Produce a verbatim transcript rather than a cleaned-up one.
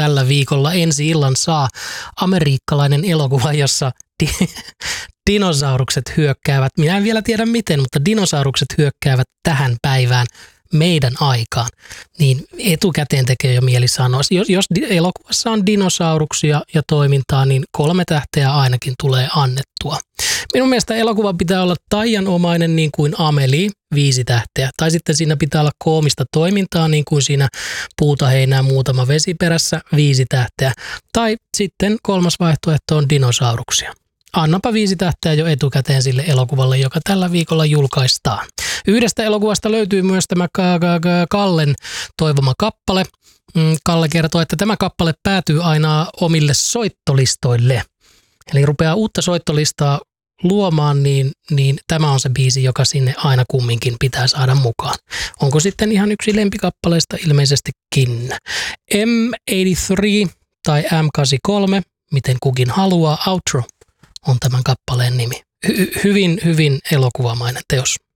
tällä viikolla ensi illan saa amerikkalainen elokuva, jossa di- dinosaurukset hyökkäävät. Minä en vielä tiedä miten, mutta dinosaurukset hyökkäävät tähän päivään meidän aikaan. Niin etukäteen tekee jo mieli sanoa. Jos, jos elokuvassa on dinosauruksia ja toimintaa, niin kolme tähteä ainakin tulee annettua. Minun mielestä elokuvan pitää olla taianomainen niin kuin Amelie, viisi tähteä. Tai sitten siinä pitää olla koomista toimintaa niin kuin siinä puuta heinää muutama vesiperässä, viisi tähteä. Tai sitten kolmas vaihtoehto on dinosauruksia. Annapa viisi tähteä jo etukäteen sille elokuvalle, joka tällä viikolla julkaistaan. Yhdestä elokuvasta löytyy myös tämä Kallen toivoma kappale. Kalle kertoo, että tämä kappale päätyy aina omille soittolistoille. Eli rupeaa uutta soittolistaa luomaan, niin, niin tämä on se biisi, joka sinne aina kumminkin pitää saada mukaan. Onko sitten ihan yksi lempikappaleista? Ilmeisestikin. M kahdeksankymmentäkolme tai M kahdeksankymmentäkolme, miten kukin haluaa, Outro on tämän kappaleen nimi. Hy- hyvin, hyvin elokuvamainen teos.